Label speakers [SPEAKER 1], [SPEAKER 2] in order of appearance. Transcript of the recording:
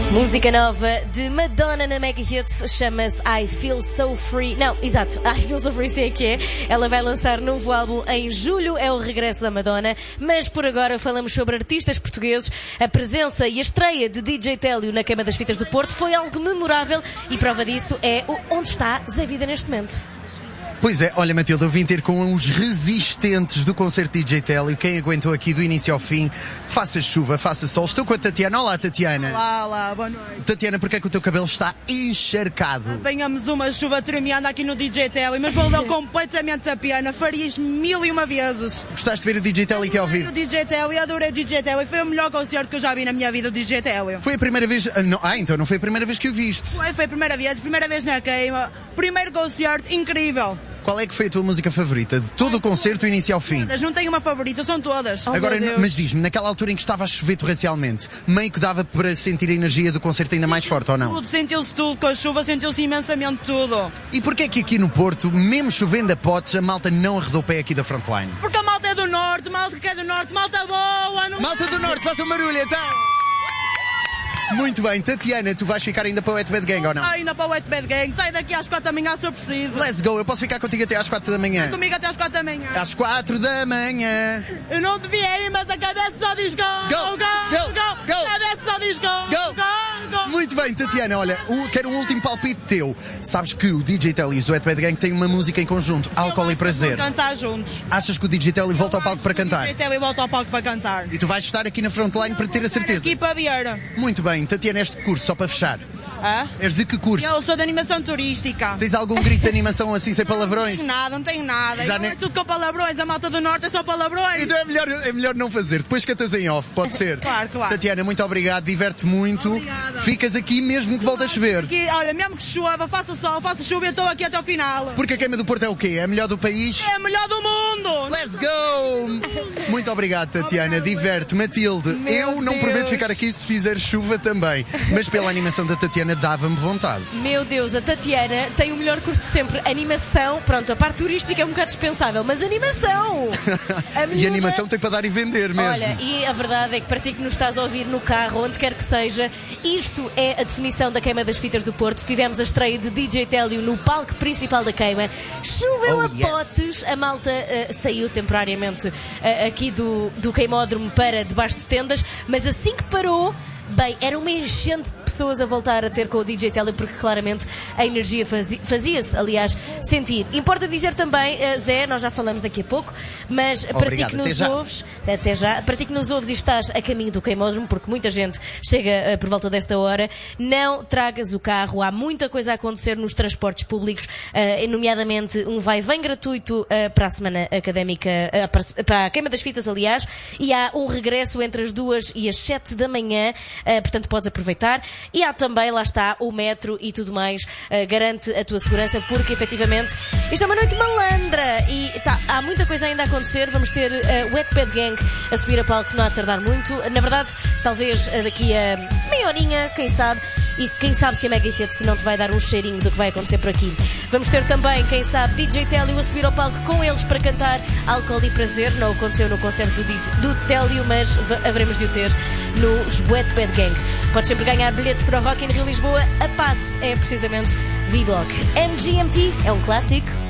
[SPEAKER 1] Música nova de Madonna na Mega Hits, chama-se I Feel So Free. Não, exato, I Feel So Free, sei que é. Ela vai lançar novo álbum em julho, é o regresso da Madonna. Mas por agora falamos sobre artistas portugueses. A presença e a estreia de DJ Télio na Queima das Fitas do Porto foi algo memorável e prova disso é onde está Zé Vida neste momento.
[SPEAKER 2] Pois é, olha Matilde, eu vim ter com os resistentes do concerto DJ Télio, quem aguentou aqui do início ao fim, faça chuva, faça sol. Estou com a Tatiana. Olá, Tatiana.
[SPEAKER 3] Olá, boa noite.
[SPEAKER 2] Tatiana, porquê é que o teu cabelo está encharcado?
[SPEAKER 3] Apanhamos uma chuva tremenda aqui no DJ Télio, mas valeu completamente a pena, faria isto 1001 vezes.
[SPEAKER 2] Gostaste de ver o DJ Télio aqui ao vivo?
[SPEAKER 3] O DJ Télio, adorei o DJ Télio, foi o melhor concerto que eu já vi na minha vida, o DJ Télio.
[SPEAKER 2] Foi a primeira vez... então não foi a primeira vez que o viste?
[SPEAKER 3] Foi a primeira vez na queima, primeiro concerto, incrível.
[SPEAKER 2] Qual é que foi a tua música favorita de todo o concerto, do início ao fim?
[SPEAKER 3] Não tenho uma favorita, são todas.
[SPEAKER 2] Agora, mas diz-me, naquela altura em que estava a chover torrencialmente, meio que dava para sentir a energia do concerto ainda mais forte, ou não?
[SPEAKER 3] Tudo, sentiu-se tudo, com a chuva sentiu-se imensamente tudo.
[SPEAKER 2] E porquê é que aqui no Porto, mesmo chovendo a potes, a malta não arredou o pé aqui da frontline?
[SPEAKER 3] Porque a malta é do Norte, malta que é do Norte, malta boa, não...
[SPEAKER 2] Malta do Norte, faça um barulho então! Muito bem, Tatiana, tu vais ficar ainda para o Wet Bad Gang ou não?
[SPEAKER 3] Ainda para o Wet Bad Gang, sai daqui às 4 da manhã se eu preciso.
[SPEAKER 2] Let's go, eu posso ficar contigo até às 4 da manhã.
[SPEAKER 3] Vai comigo até às 4 da manhã.
[SPEAKER 2] Às 4 da manhã.
[SPEAKER 3] Eu não devia ir, mas a cabeça só diz go,
[SPEAKER 2] go, go, go.
[SPEAKER 3] A cabeça só diz go, go.
[SPEAKER 2] Muito bem, Tatiana, olha, quero um último palpite teu. Sabes que o DJ Télio e o Wet Bad Gang têm uma música em conjunto, Álcool e Prazer.
[SPEAKER 3] Vamos cantar juntos.
[SPEAKER 2] Achas que o DJ Télio volta ao palco para cantar?
[SPEAKER 3] O DJ Télio volta ao palco para cantar.
[SPEAKER 2] E tu vais estar aqui na frontline para ter a certeza?
[SPEAKER 3] Aqui para ver.
[SPEAKER 2] Muito bem, Tatiana, este curso, só para fechar.
[SPEAKER 3] Ah?
[SPEAKER 2] És de que curso?
[SPEAKER 3] Eu sou de animação turística.
[SPEAKER 2] Tens algum grito de animação assim sem palavrões?
[SPEAKER 3] Não tenho nada. É tudo com palavrões, a malta do Norte é só palavrões.
[SPEAKER 2] Então é melhor não fazer, depois cantas em off, pode ser?
[SPEAKER 3] Claro.
[SPEAKER 2] Tatiana, muito obrigado, diverte muito.
[SPEAKER 3] Obrigada.
[SPEAKER 2] Ficas aqui mesmo que volte a chover.
[SPEAKER 3] Aqui, olha, mesmo que chova, faça sol, faça chuva, eu estou aqui até o final.
[SPEAKER 2] Porque a Queima do Porto é o quê? É a melhor do país?
[SPEAKER 3] É a melhor do mundo!
[SPEAKER 2] Let's go! Muito obrigado, Tatiana, diverte. Matilde, eu não prometo ficar aqui se fizer chuva também, mas pela animação da Tatiana dava-me vontade.
[SPEAKER 1] Meu Deus, a Tatiana tem o melhor curso de sempre. Animação, pronto, a parte turística é um bocado dispensável, mas animação!
[SPEAKER 2] E animação tem para dar e vender mesmo.
[SPEAKER 1] Olha, e a verdade é que para ti que nos estás a ouvir no carro, onde quer que seja, isto é a definição da Queima das Fitas do Porto. Tivemos a estreia de DJ Télio no palco principal da queima. Choveu a potes, a malta saiu temporariamente aqui do queimódromo para debaixo de tendas, mas assim que parou, bem, era uma enchente de pessoas a voltar a ter com o DJ Télio, porque claramente a energia fazia-se, aliás, sentir. Importa dizer também, Zé, nós já falamos daqui a pouco, mas para ti que nos ouves, até já, para ti que nos ouves e estás a caminho do queimódromo, porque muita gente chega por volta desta hora, não tragas o carro, há muita coisa a acontecer nos transportes públicos, nomeadamente um vai-vem gratuito para a semana académica, para a Queima das Fitas, aliás, e há um regresso entre as 2 e as 7 da manhã, portanto podes aproveitar. E há também, lá está, o metro e tudo mais, garante a tua segurança, porque efetivamente isto é uma noite malandra e há muita coisa ainda a acontecer. Vamos ter Wet Bad Gang a subir a palco, não há a tardar muito, na verdade talvez daqui a meia horinha, quem sabe, e quem sabe se a Mega Hits não te vai dar um cheirinho do que vai acontecer por aqui. Vamos ter também, quem sabe, DJ Télio a subir ao palco com eles para cantar Álcool e Prazer. Não aconteceu no concerto do Télio, mas haveremos de o ter nos Wet Bad Gang. Podes sempre ganhar bilhetes para o Rock in Rio Lisboa. A passe é precisamente V-Block. MGMT é um clássico.